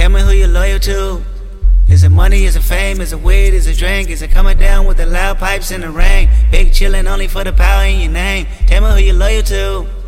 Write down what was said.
Tell me who you're loyal to. Is it money, is it fame, is it weed, is it drink? Is it coming down with the loud pipes in the rain? Big chillin' only for the power in your name. Tell me who you're loyal to.